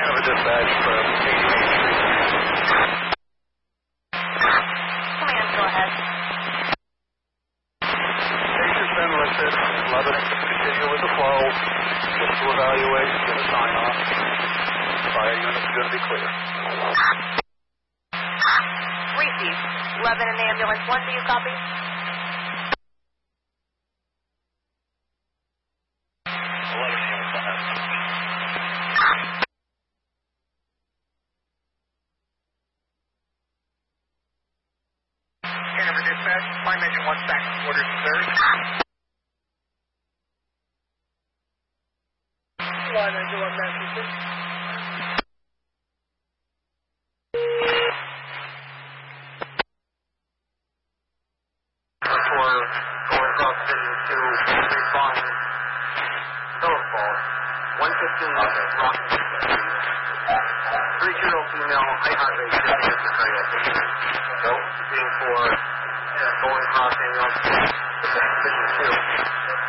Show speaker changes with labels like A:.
A: Hanover dispatch from 80 Main Street.
B: Command, go ahead.
A: Patient's been lifted. 11 continue with the flow. Just to evaluate, get a sign off. Fire unit's going to be clear.
B: Receive. 11 in the ambulance. 1, do you copy?
A: 3-year-old female, high heart rate, 50 hertz of cardiac rate. So, being for going crossing on position 2.